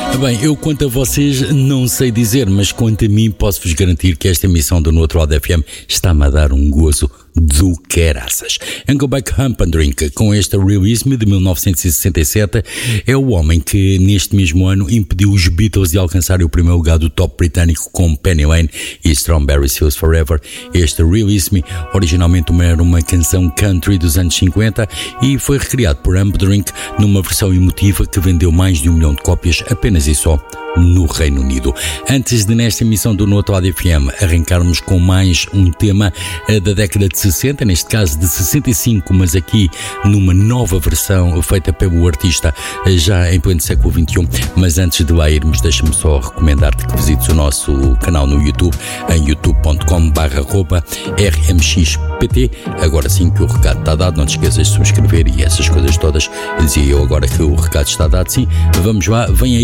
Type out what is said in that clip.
Bem, eu quanto a vocês não sei dizer, mas quanto a mim posso-vos garantir que esta emissão do No Outro Lado FM está-me a dar um gozo do caraças. Go Back Hump and Drink, com esta Real Isme de 1967, é o homem que neste mesmo ano impediu os Beatles de alcançarem o primeiro lugar do top britânico com Penny Lane e Strawberry Fields Forever. Este Real Isme originalmente era uma canção country dos anos 50 e foi recriado por Hump Drink numa versão emotiva que vendeu mais de 1 milhão de cópias apenas e só no Reino Unido. Antes de nesta emissão do No Outro Lado FM arrancarmos com mais um tema da década de 60, neste caso de 65, mas aqui numa nova versão feita pelo artista já em pleno século XXI. Mas antes de lá irmos, deixa-me só recomendar-te que visites o nosso canal no YouTube, em youtube.com/rmxpt. Agora sim que o recado está dado, não te esqueças de subscrever e essas coisas todas. Dizia eu agora que o recado está dado, sim. Vamos lá, vem aí